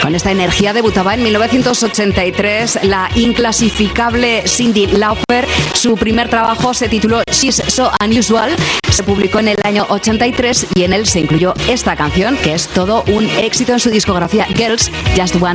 Con esta energía debutaba en 1983 la inclasificable Cyndi Lauper. Su primer trabajo se tituló She's So Unusual. Se publicó en el año 83 y en él se incluyó esta canción, que es todo un éxito en su discografía, Girls Just Want